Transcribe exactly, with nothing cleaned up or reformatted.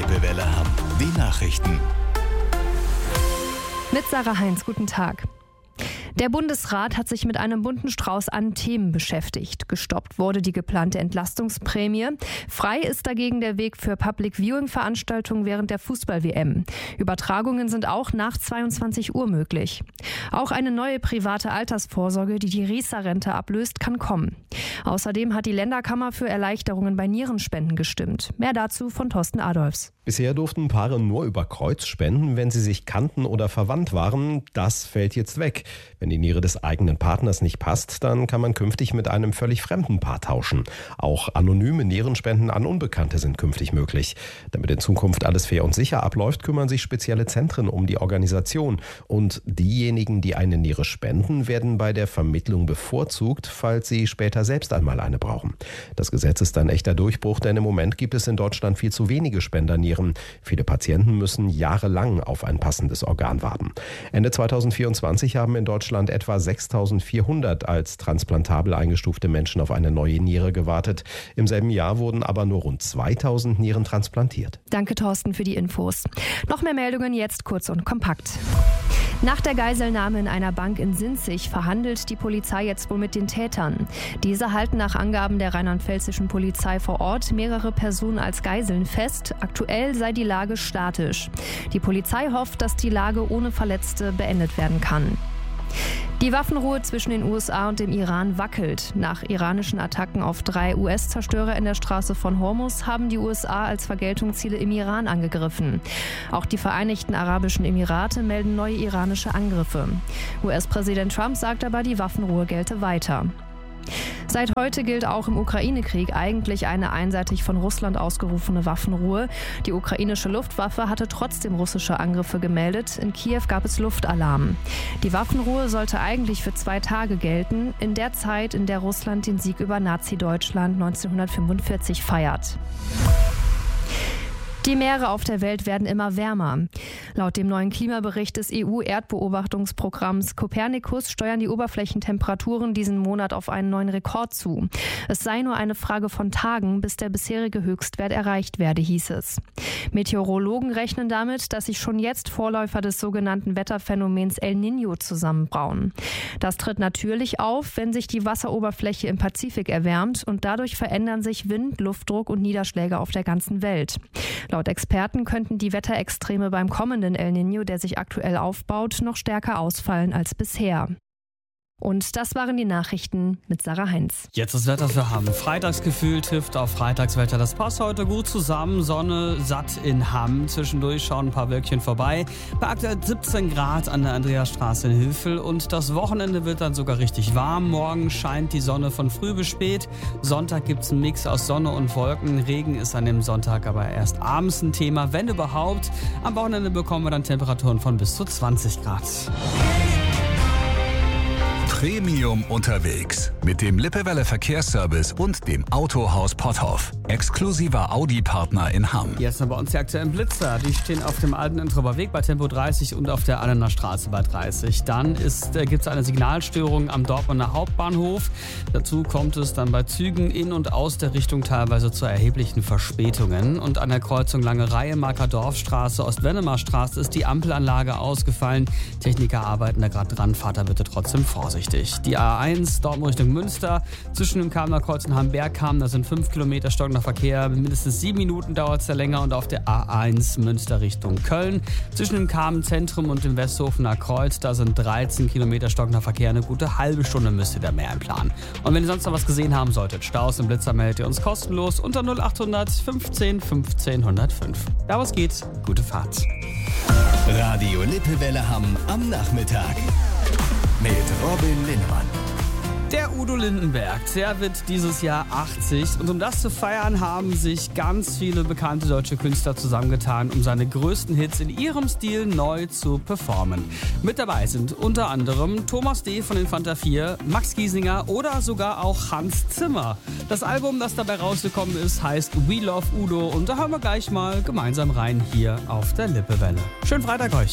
Lippewelle Hamm. Die Nachrichten. Mit Sarah Heinz, guten Tag. Der Bundesrat hat sich mit einem bunten Strauß an Themen beschäftigt. Gestoppt wurde die geplante Entlastungsprämie. Frei ist dagegen der Weg für Public-Viewing-Veranstaltungen während der Fußball-W M. Übertragungen sind auch nach zweiundzwanzig Uhr möglich. Auch eine neue private Altersvorsorge, die die Riester-Rente ablöst, kann kommen. Außerdem hat die Länderkammer für Erleichterungen bei Nierenspenden gestimmt. Mehr dazu von Thorsten Adolfs. Bisher durften Paare nur über Kreuz spenden, wenn sie sich kannten oder verwandt waren. Das fällt jetzt weg. Wenn die Niere des eigenen Partners nicht passt, dann kann man künftig mit einem völlig fremden Paar tauschen. Auch anonyme Nierenspenden an Unbekannte sind künftig möglich. Damit in Zukunft alles fair und sicher abläuft, kümmern sich spezielle Zentren um die Organisation. Und diejenigen, die eine Niere spenden, werden bei der Vermittlung bevorzugt, falls sie später selbst einmal eine brauchen. Das Gesetz ist ein echter Durchbruch, denn im Moment gibt es in Deutschland viel zu wenige Spendernieren. Viele Patienten müssen jahrelang auf ein passendes Organ warten. Ende zweitausendvierundzwanzig haben in Deutschland etwa sechstausendvierhundert als transplantabel eingestufte Menschen auf eine neue Niere gewartet. Im selben Jahr wurden aber nur rund zweitausend Nieren transplantiert. Danke, Thorsten, für die Infos. Noch mehr Meldungen jetzt kurz und kompakt. Nach der Geiselnahme in einer Bank in Sinzig verhandelt die Polizei jetzt wohl mit den Tätern. Diese halten nach Angaben der rheinland-pfälzischen Polizei vor Ort mehrere Personen als Geiseln fest. Aktuell sei die Lage statisch. Die Polizei hofft, dass die Lage ohne Verletzte beendet werden kann. Die Waffenruhe zwischen den U S A und dem Iran wackelt. Nach iranischen Attacken auf drei U S-Zerstörer in der Straße von Hormuz haben die U S A als Vergeltung Ziele im Iran angegriffen. Auch die Vereinigten Arabischen Emirate melden neue iranische Angriffe. U S-Präsident Trump sagt aber, die Waffenruhe gelte weiter. Seit heute gilt auch im Ukraine-Krieg eigentlich eine einseitig von Russland ausgerufene Waffenruhe. Die ukrainische Luftwaffe hatte trotzdem russische Angriffe gemeldet. In Kiew gab es Luftalarm. Die Waffenruhe sollte eigentlich für zwei Tage gelten, in der Zeit, in der Russland den Sieg über Nazi-Deutschland neunzehnhundertfünfundvierzig feiert. Die Meere auf der Welt werden immer wärmer. Laut dem neuen Klimabericht des E U-Erdbeobachtungsprogramms Copernicus steuern die Oberflächentemperaturen diesen Monat auf einen neuen Rekord zu. Es sei nur eine Frage von Tagen, bis der bisherige Höchstwert erreicht werde, hieß es. Meteorologen rechnen damit, dass sich schon jetzt Vorläufer des sogenannten Wetterphänomens El Niño zusammenbrauen. Das tritt natürlich auf, wenn sich die Wasseroberfläche im Pazifik erwärmt und dadurch verändern sich Wind, Luftdruck und Niederschläge auf der ganzen Welt. Laut Experten könnten die Wetterextreme beim kommenden El Niño, der sich aktuell aufbaut, noch stärker ausfallen als bisher. Und das waren die Nachrichten mit Sarah Heinz. Jetzt das Wetter für Hamm. Freitagsgefühl trifft auf Freitagswetter. Das passt heute gut zusammen. Sonne satt in Hamm. Zwischendurch schauen ein paar Wölkchen vorbei. Bei aktuell siebzehn Grad an der Andreasstraße in Hilfel. Und das Wochenende wird dann sogar richtig warm. Morgen scheint die Sonne von früh bis spät. Sonntag gibt es einen Mix aus Sonne und Wolken. Regen ist an dem Sonntag aber erst abends ein Thema, wenn überhaupt. Am Wochenende bekommen wir dann Temperaturen von bis zu zwanzig Grad. Premium unterwegs mit dem Lippewelle Verkehrsservice und dem Autohaus Potthoff. Exklusiver Audi-Partner in Hamm. Jetzt noch bei uns die aktuellen Blitzer. Die stehen auf dem alten Entrober Weg bei Tempo dreißig und auf der Allener Straße bei dreißig. Dann äh, gibt es eine Signalstörung am Dortmunder Hauptbahnhof. Dazu kommt es dann bei Zügen in und aus der Richtung teilweise zu erheblichen Verspätungen. Und an der Kreuzung Lange Reihe, Marker Dorfstraße, Ost-Wennemar-Straße ist die Ampelanlage ausgefallen. Techniker arbeiten da gerade dran. Fahrt da bitte trotzdem vorsichtig. Die A eins Dortmund Richtung Münster. Zwischen dem Kamener Kreuz und Hamberg-Kamen, da sind fünf Kilometer stockender Verkehr. Mindestens sieben Minuten dauert es ja länger. Und auf der A eins Münster Richtung Köln. Zwischen dem Kamen-Zentrum und dem Westhofener Kreuz, da sind dreizehn Kilometer stockender Verkehr. Eine gute halbe Stunde müsst ihr da mehr einplanen. Und wenn ihr sonst noch was gesehen haben solltet, Staus und Blitzer, meldet ihr uns kostenlos unter null achthundert fünfzehn fünfzehn hundertfünf. Da was geht, gute Fahrt. Radio Lippewelle Hamm am Nachmittag. Mit Robin Linnemann. Der Udo Lindenberg, der wird dieses Jahr achtzig und um das zu feiern, haben sich ganz viele bekannte deutsche Künstler zusammengetan, um seine größten Hits in ihrem Stil neu zu performen. Mit dabei sind unter anderem Thomas D. von den Fanta vier, Max Giesinger oder sogar auch Hans Zimmer. Das Album, das dabei rausgekommen ist, heißt We Love Udo und da hören wir gleich mal gemeinsam rein hier auf der Lippewelle. Schönen Freitag euch!